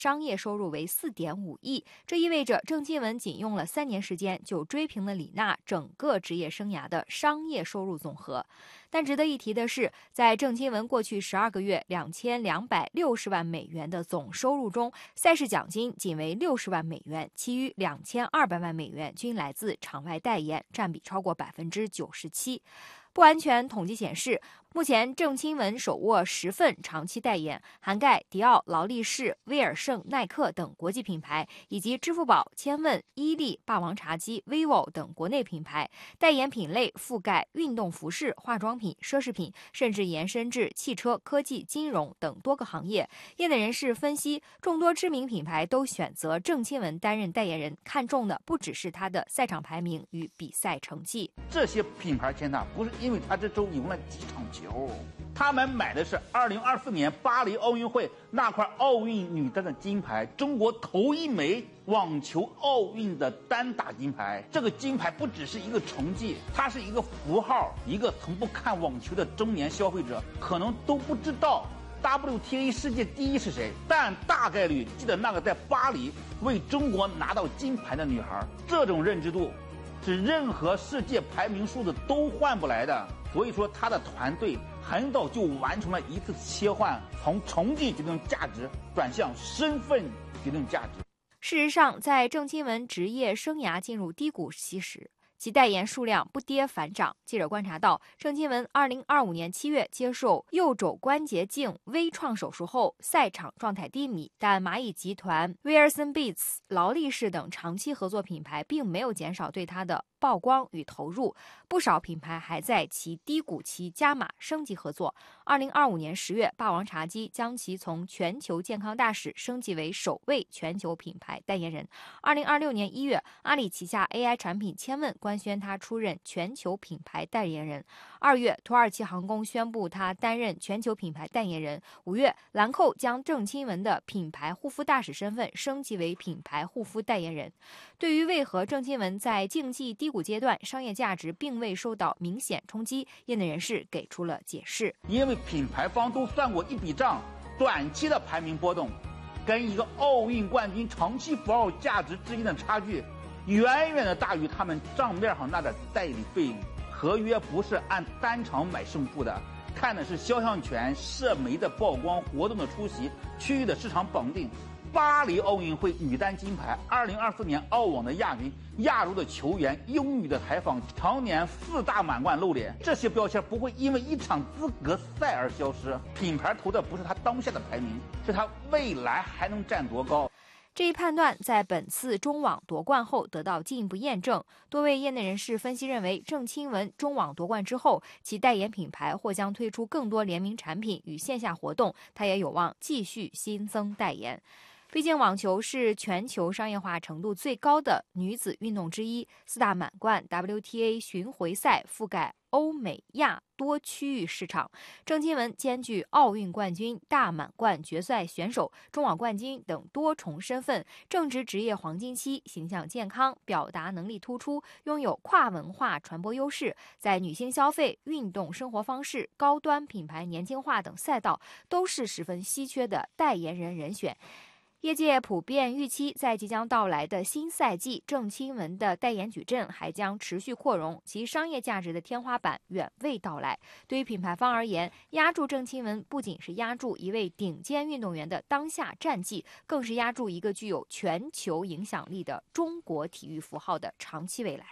商业收入为4.5亿，这意味着郑钦文仅用了3年时间就追平了李娜整个职业生涯的商业收入总和。但值得一提的是，在郑钦文过去12个月2260万美元的总收入中，赛事奖金仅为60万美元，其余2200万美元均来自场外代言，占比超过97%。不完全统计显示，目前郑钦文手握10份长期代言，涵盖迪奥、劳力士、威尔胜、耐克等国际品牌，以及支付宝、千问、伊利、霸王茶姬、vivo 等国内品牌。代言品类覆盖运动服饰、化妆品、奢侈品，甚至延伸至汽车、科技、金融等多个行业。业内人士分析，众多知名品牌都选择郑钦文担任代言人，看重的不只是他的赛场排名与比赛成绩。 这些品牌签他不是因为他这周赢了几场球，他们买的是2024年巴黎奥运会那块奥运女单的金牌，中国头一枚网球奥运的单打金牌。这个金牌不只是一个成绩，它是一个符号。一个从不看网球的中年消费者可能都不知道 WTA 世界第一是谁，但大概率记得那个在巴黎为中国拿到金牌的女孩。这种认知度是任何世界排名数字都换不来的。所以说他的团队很早就完成了一次切换，从成绩决定价值转向身份决定价值。 事实上，在郑钦文职业生涯进入低谷期时，其代言数量不跌反涨。记者观察到，郑钦文2025年7月接受右肘关节镜微创手术后，赛场状态低迷，但蚂蚁集团、威尔森 Beats、劳力士等长期合作品牌并没有减少对他的曝光与投入，不少品牌还在其低谷期加码升级合作。2025年10月，霸王茶姬将其从全球健康大使升级为首位全球品牌代言人。2026年1月，阿里旗下 AI 产品千问官宣他出任全球品牌代言人。2月，土耳其航空宣布他担任全球品牌代言人。5月，兰蔻将郑钦文的品牌护肤大使身份升级为品牌护肤代言人。对于为何郑钦文在竞技低谷阶段商业价值并未受到明显冲击，业内人士给出了解释。 因为品牌方都算过一笔账，短期的排名波动跟一个奥运冠军长期符号价值之间的差距远远的大于他们账面上那点代理费用。合约不是按单场买胜负的，看的是肖像权、社媒的曝光、活动的出席、区域的市场绑定。巴黎奥运会女单金牌，2024年澳网的亚军，亚洲的球员，英语的采访，常年4大满贯露脸，这些标签不会因为一场资格赛而消失。品牌投的不是他当下的排名，是他未来还能站多高。 这一判断在本次中网夺冠后得到进一步验证。多位业内人士分析认为，郑钦文中网夺冠之后，其代言品牌或将推出更多联名产品与线下活动，他也有望继续新增代言。毕竟网球是全球商业化程度最高的女子运动之一，4大满贯 WTA 巡回赛覆盖欧美亚多区域市场。郑钦文兼具奥运冠军、大满贯决赛选手、中网冠军等多重身份，正值职业黄金期，形象健康，表达能力突出，拥有跨文化传播优势，在女性消费、运动生活方式、高端品牌年轻化等赛道都是十分稀缺的代言人人选。业界普遍预期，在即将到来的新赛季，郑钦文的代言矩阵还将持续扩容，其商业价值的天花板远未到来。对于品牌方而言，压住郑钦文不仅是压住一位顶尖运动员的当下战绩，更是压住一个具有全球影响力的中国体育符号的长期未来。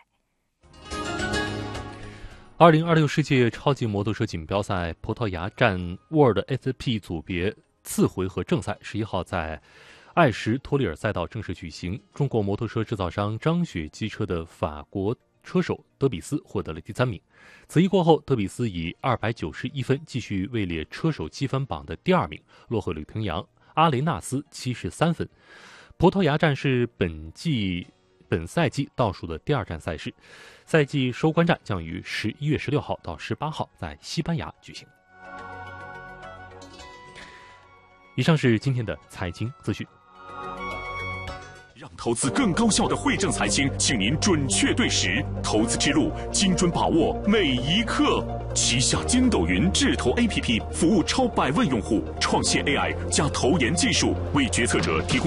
2026世界超级摩托车锦标赛葡萄牙站 World SP 组别次回合正赛11号在艾什托利尔赛道正式举行。中国摩托车制造商张雪机车的法国车手德比斯获得了第3名。此役过后，德比斯以291分继续位列车手积分榜的第2名，落后吕平阳、阿雷纳斯73分。葡萄牙站是本赛季倒数的第2站赛事，赛季收官战将于11月16号到18号在西班牙举行。以上是今天的财经资讯。 让投资更高效的汇证财经，请您准确对时，投资之路精准把握每一刻。 旗下筋斗云智投 APP 服务超100万用户，创新 AI 加投研技术，为决策者提供